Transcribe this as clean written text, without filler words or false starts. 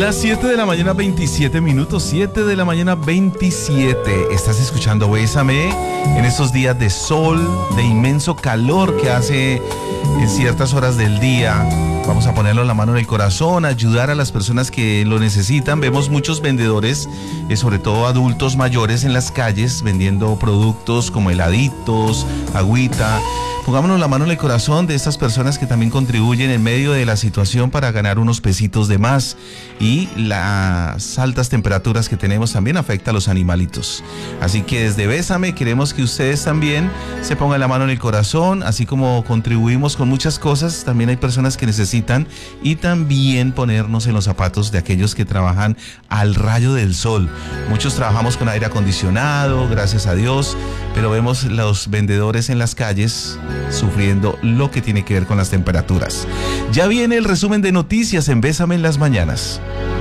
Las 7 de la mañana 27 minutos, 7 de la mañana 27. Estás escuchando Bésame en estos días de sol, de inmenso calor que hace en ciertas horas del día. Vamos a ponerlo la mano en el corazón, ayudar a las personas que lo necesitan. Vemos muchos vendedores, sobre todo adultos mayores en las calles, vendiendo productos como heladitos, agüita. Pongámonos la mano en el corazón de estas personas que también contribuyen en medio de la situación para ganar unos pesitos de más. Y las altas temperaturas que tenemos también afectan a los animalitos. Así que desde Bésame queremos que ustedes también se pongan la mano en el corazón. Así como contribuimos con muchas cosas, también hay personas que necesitan, y también ponernos en los zapatos de aquellos que trabajan al rayo del sol. Muchos trabajamos con aire acondicionado, gracias a Dios, pero vemos los vendedores en las calles sufriendo lo que tiene que ver con las temperaturas. Ya viene el resumen de noticias en Bésame en las mañanas.